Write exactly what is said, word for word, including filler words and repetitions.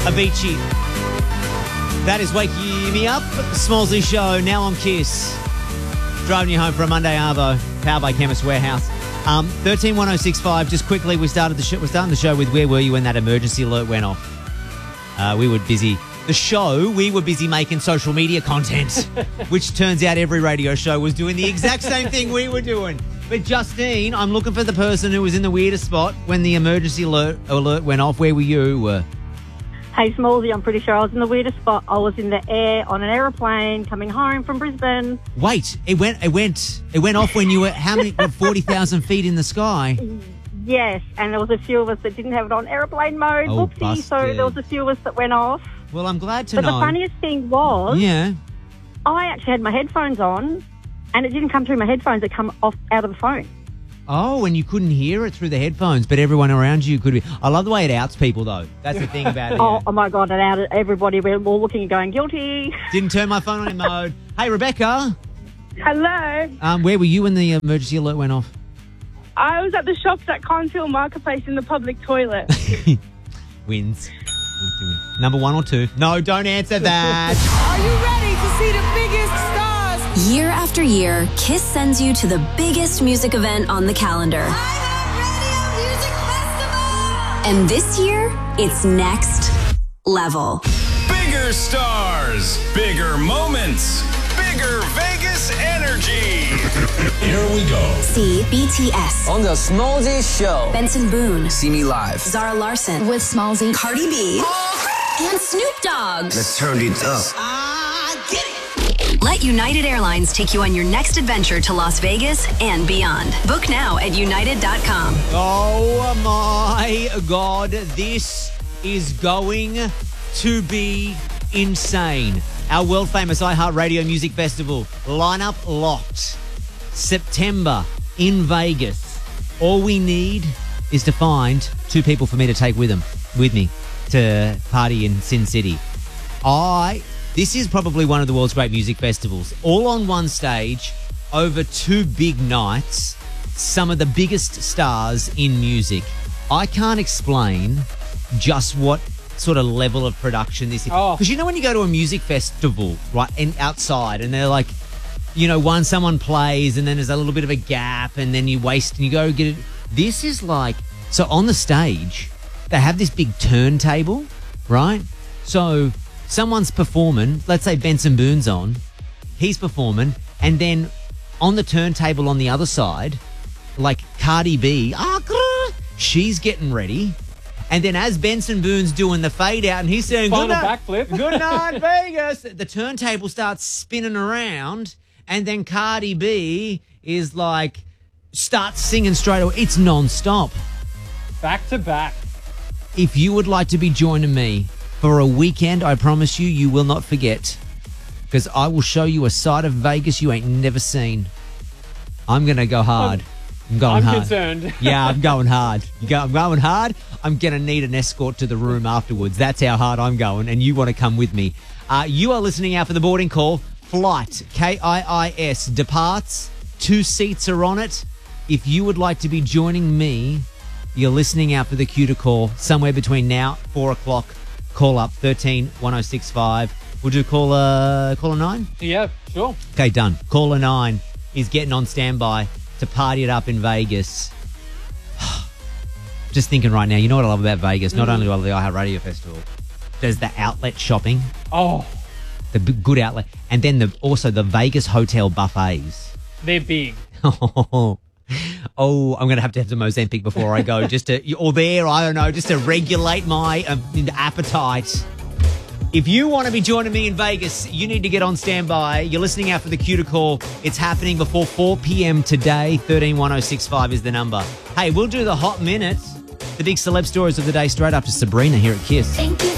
Avicii. That is Wake Me Up. Smallsy Show, now on Kiss. Driving you home for a Monday Arvo, powered by Chemist Warehouse. Um, thirteen one oh six five. Just quickly, we started the show. We're starting the show with where were you when that emergency alert went off? Uh, we were busy. The show, we were busy making social media content, which turns out every radio show was doing the exact same thing we were doing. But Justine, I'm looking for the person who was in the weirdest spot when the emergency alert alert went off. Where were you? Uh, Hey, Smallsy, I'm pretty sure I was in the weirdest spot. I was in the air on an aeroplane coming home from Brisbane. Wait, it went, it went, it went off when you were how many? What, forty thousand feet in the sky. Yes, and there was a few of us that didn't have it on airplane mode. Oh, Whoopsie! busted. So there was a few of us that went off. Well, I'm glad to but know. But the funniest thing was, yeah, I actually had my headphones on, and it didn't come through my headphones. It come off out of the phone. Oh, and you couldn't hear it through the headphones, but everyone around you could be. I love the way it outs people, though. That's the thing about it. Oh, Yeah. oh my God, it outed everybody. We're all looking and going, guilty. Didn't turn my phone on in mode. Hey, Rebecca. Hello. Um, where were you when the emergency alert went off? I was at the shops at Carnfield Marketplace in the public toilet. Wins. Number one or two? No, don't answer that. Are you ready to see the biggest stars? Year after year, Kiss sends you to the biggest music event on the calendar. And this year, it's next level. Bigger stars, bigger moments, bigger Vegas energy. Here we go. See B T S on the Smallsy Show. Benson Boone. See me live. Zara Larson with Smallsy. Cardi B. And Snoop Dogg. Let's turn it up. Let United Airlines take you on your next adventure to Las Vegas and beyond. Book now at united dot com. Oh my God, this is going to be insane. Our world famous iHeartRadio Music Festival lineup locked. September in Vegas. All we need is to find two people for me to take with them, with me to party in Sin City. I. This is probably one of the world's great music festivals. All on one stage, over two big nights, some of the biggest stars in music. I can't explain just what sort of level of production this is. Because Oh. you know when you go to a music festival, right, and outside, and they're like, you know, one, someone plays, and then there's a little bit of a gap, and then you waste, and you go get it. This is like, so on the stage, they have this big turntable, right? So someone's performing, let's say Benson Boone's on, he's performing, and then on the turntable on the other side, like Cardi B, ah, she's getting ready. And then as Benson Boone's doing the fade out and he's saying, Final good night, backflip. good night, Vegas, the turntable starts spinning around, and then Cardi B is like, starts singing straight away. It's non-stop. Back to back. If you would like to be joining me for a weekend, I promise you, you will not forget, because I will show you a side of Vegas you ain't never seen. I'm going to go hard. I'm going I'm hard. concerned. Yeah, I'm going hard. You go, I'm going hard. I'm going to need an escort to the room afterwards. That's how hard I'm going, and you want to come with me. Uh, you are listening out for the boarding call. Flight, K I I S, departs. Two seats are on it. If you would like to be joining me, you're listening out for the cue to call somewhere between now four o'clock. Call up thirteen one oh six five. We'll do caller caller nine. Yeah, sure. Okay, done. Caller nine is getting on standby to party it up in Vegas. Just thinking right now, you know what I love about Vegas? Not Mm. only do I love the iHeartRadio Festival, there's the outlet shopping, Oh, the b- good outlet, and then the also the Vegas hotel buffets. they're big. Oh, oh, I'm going to have to have some Ozempic before I go, just to, or there, I don't know, just to regulate my um, appetite. If you want to be joining me in Vegas, you need to get on standby. You're listening out for the cue to call. It's happening before four p.m. today. thirteen one oh six five is the number. Hey, we'll do the hot minute, the big celeb stories of the day straight after Sabrina here at Kiss. Thank you